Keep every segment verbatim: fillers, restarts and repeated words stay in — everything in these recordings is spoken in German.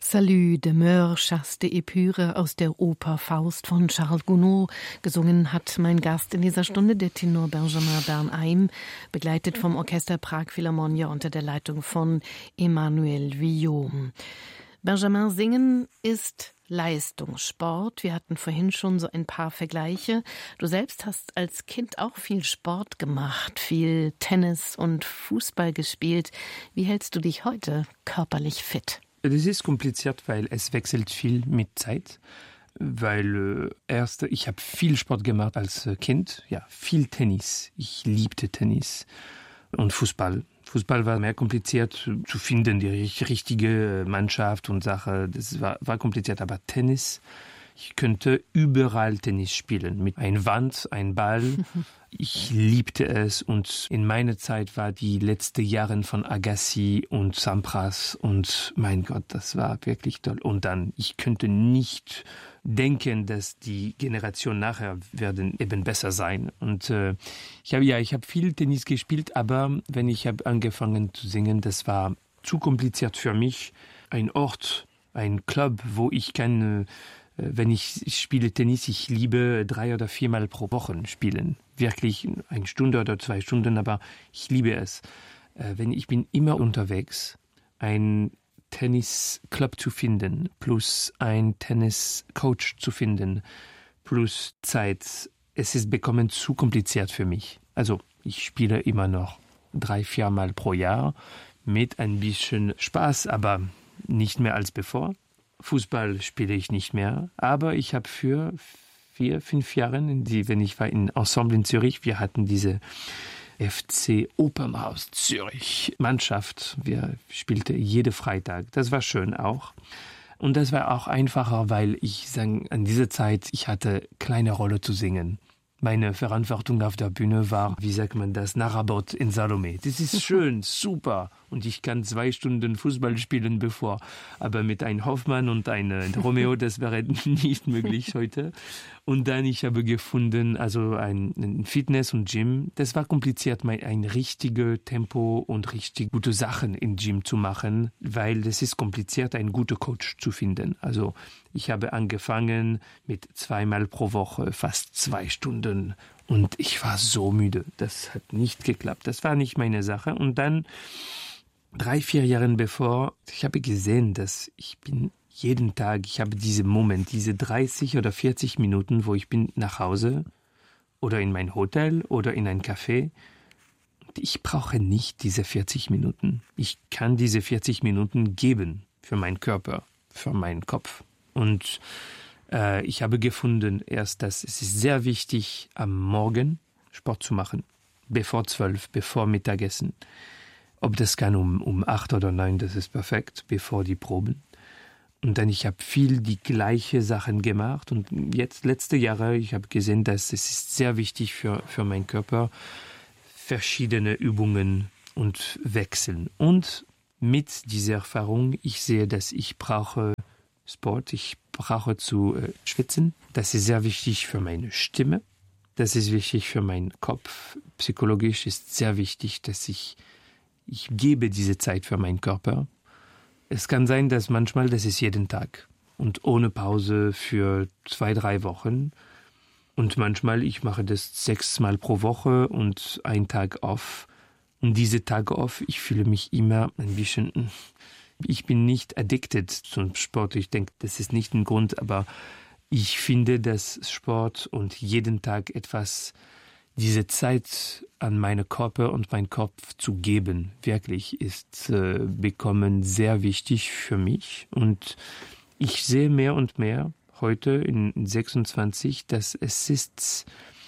Salut, Demeure, Chasse d'Épure aus der Oper Faust von Charles Gounod. Gesungen hat mein Gast in dieser Stunde, der Tenor Benjamin Bernheim, begleitet vom Orchester Prag Philharmonia unter der Leitung von Emmanuel Villot. Benjamin, Singen ist Leistungssport. Wir hatten vorhin schon so ein paar Vergleiche. Du selbst hast als Kind auch viel Sport gemacht, viel Tennis und Fußball gespielt. Wie hältst du dich heute körperlich fit? Das ist kompliziert, weil es wechselt viel mit Zeit. Weil äh, erst, ich habe viel Sport gemacht als äh, Kind, ja, viel Tennis. Ich liebte Tennis und Fußball. Fußball war mehr kompliziert zu finden, die richtige Mannschaft und Sache. Das war, war kompliziert, aber Tennis, ich könnte überall Tennis spielen. Mit einer Wand, einem Ball. Ich liebte es und in meiner Zeit war die letzten Jahre von Agassi und Sampras und mein Gott, das war wirklich toll. Und dann, ich könnte nicht denken, dass die Generation nachher werden eben besser sein. Und äh, ich habe ja, ich habe viel Tennis gespielt, aber wenn ich habe angefangen zu singen, das war zu kompliziert für mich. Ein Ort, ein Club, wo ich kann, äh, wenn ich spiele Tennis, ich liebe drei oder viermal pro Woche spielen. Wirklich eine Stunde oder zwei Stunden, aber ich liebe es. Äh, wenn ich bin immer unterwegs, ein Tennisclub zu finden, plus ein Tenniscoach zu finden, plus Zeit. Es ist bekommen zu kompliziert für mich. Also ich spiele immer noch drei, viermal pro Jahr mit ein bisschen Spaß, aber nicht mehr als bevor. Fußball spiele ich nicht mehr, aber ich habe für vier, fünf Jahre, die, wenn ich war in Ensemble in Zürich, wir hatten diese F C Opernhaus Zürich Mannschaft. Wir spielten jeden Freitag. Das war schön auch. Und das war auch einfacher, weil ich sagen, an dieser Zeit, ich hatte kleine Rolle zu singen. Meine Verantwortung auf der Bühne war, wie sagt man das, Narabot in Salome. Das ist schön, super. Und ich kann zwei Stunden Fußball spielen bevor. Aber mit einem Hoffmann und einem Romeo, das wäre nicht möglich heute. Und dann, ich habe gefunden, also ein, ein Fitness und Gym. Das war kompliziert, ein richtiges Tempo und richtig gute Sachen im Gym zu machen, weil es ist kompliziert, einen guten Coach zu finden. Also ich habe angefangen mit zweimal pro Woche, fast zwei Stunden. Und ich war so müde. Das hat nicht geklappt. Das war nicht meine Sache. Und dann, drei, vier Jahre bevor, ich habe gesehen, dass ich bin jeden Tag, ich habe diesen Moment, diese dreißig oder vierzig Minuten, wo ich bin nach Hause oder in mein Hotel oder in ein Café. Ich brauche nicht diese vierzig Minuten. Ich kann diese vierzig Minuten geben für meinen Körper, für meinen Kopf. Und äh, ich habe gefunden erst, dass es ist sehr wichtig, am Morgen Sport zu machen, bevor zwölf, bevor Mittagessen. Ob das kann um, um acht oder neun, das ist perfekt, bevor die Proben. Und dann, ich habe viel die gleiche Sachen gemacht. Und jetzt, letzte Jahre, ich habe gesehen, dass es ist sehr wichtig für, für meinen Körper, verschiedene Übungen und wechseln. Und mit dieser Erfahrung, ich sehe, dass ich brauche Sport, ich brauche zu äh, schwitzen. Das ist sehr wichtig für meine Stimme. Das ist wichtig für meinen Kopf. Psychologisch ist sehr wichtig, dass ich, ich gebe diese Zeit für meinen Körper. Es kann sein, dass manchmal, das ist jeden Tag und ohne Pause für zwei, drei Wochen. Und manchmal, ich mache das sechsmal pro Woche und einen Tag off. Und diese Tage off, ich fühle mich immer ein bisschen, ich bin nicht addicted zum Sport. Ich denke, das ist nicht ein Grund, aber ich finde, dass Sport und jeden Tag etwas, diese Zeit an meinen Körper und meinen Kopf zu geben, wirklich ist äh, bekommen sehr wichtig für mich. Und ich sehe mehr und mehr heute in sechsundzwanzig, dass es ist,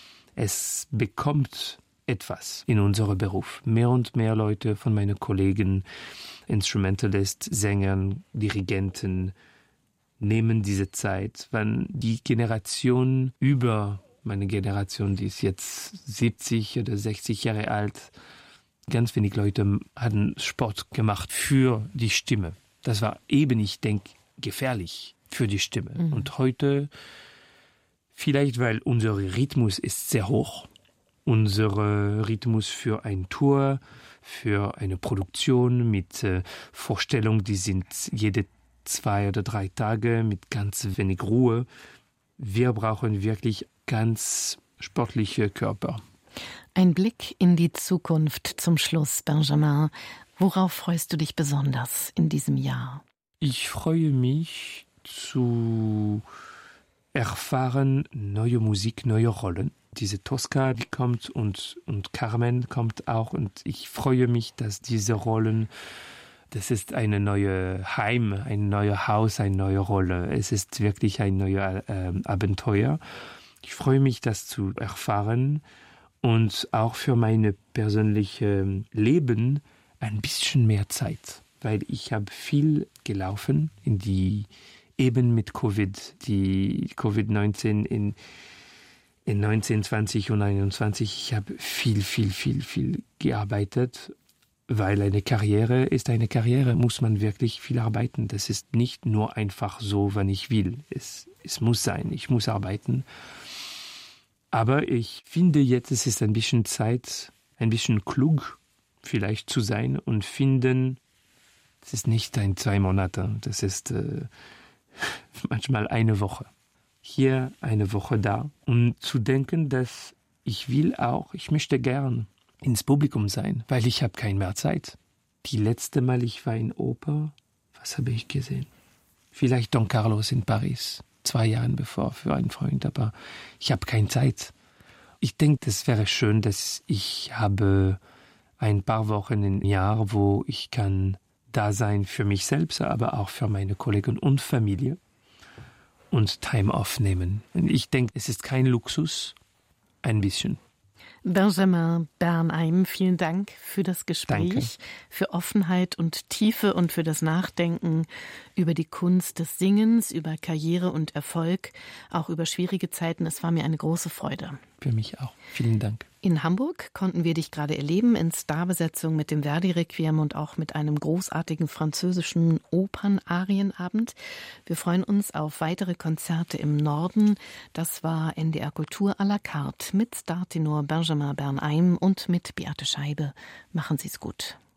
es bekommt etwas in unserem Beruf. Mehr und mehr Leute von meinen Kollegen, Instrumentalist, Sängern, Dirigenten, nehmen diese Zeit, wenn die Generation über meine Generation, die ist jetzt siebzig oder sechzig Jahre alt, ganz wenig Leute hatten Sport gemacht für die Stimme. Das war eben, ich denke, gefährlich für die Stimme. Mhm. Und heute, vielleicht weil unser Rhythmus ist sehr hoch, unser Rhythmus für ein Tour, für eine Produktion mit äh, Vorstellungen, die sind jede zwei oder drei Tage mit ganz wenig Ruhe. Wir brauchen wirklich ganz sportliche Körper. Ein Blick in die Zukunft zum Schluss, Benjamin. Worauf freust du dich besonders in diesem Jahr? Ich freue mich zu erfahren neue Musik, neue Rollen. Diese Tosca, die kommt und, und Carmen kommt auch und ich freue mich, dass diese Rollen, das ist eine neue Heim, ein neues Haus, eine neue Rolle. Es ist wirklich ein neues äh, Abenteuer. Ich freue mich, das zu erfahren und auch für mein persönliches Leben ein bisschen mehr Zeit, weil ich habe viel gelaufen in die eben mit Covid, die Covid neunzehn in, in neunzehn, zwanzig und einundzwanzig. Ich habe viel, viel, viel, viel gearbeitet, weil eine Karriere ist eine Karriere, muss man wirklich viel arbeiten. Das ist nicht nur einfach so, wenn ich will. Es, es muss sein, ich muss arbeiten. Aber ich finde jetzt, es ist ein bisschen Zeit, ein bisschen klug vielleicht zu sein und finden, es ist nicht ein zwei Monate, das ist äh, manchmal eine Woche. Hier eine Woche da. Und zu denken, dass ich will auch, ich möchte gern ins Publikum sein, weil ich habe keine mehr Zeit. Die letzte Mal, ich war in Oper, was habe ich gesehen? Vielleicht Don Carlos in Paris, zwei Jahre bevor für einen Freund, aber ich habe keine Zeit. Ich denke, das wäre schön, dass ich habe ein paar Wochen im Jahr, wo ich kann da sein für mich selbst, aber auch für meine Kollegen und Familie und Time off nehmen. Ich denke, es ist kein Luxus, ein bisschen. Benjamin Bernheim, vielen Dank für das Gespräch, Danke. Für Offenheit und Tiefe und für das Nachdenken über die Kunst des Singens, über Karriere und Erfolg, auch über schwierige Zeiten. Es war mir eine große Freude. Für mich auch. Vielen Dank. In Hamburg konnten wir dich gerade erleben in Starbesetzung mit dem Verdi-Requiem und auch mit einem großartigen französischen Opernarienabend. Wir freuen uns auf weitere Konzerte im Norden. Das war N D R Kultur à la carte mit Startenor Benjamin Bernheim und mit Beate Scheibe. Machen Sie es gut.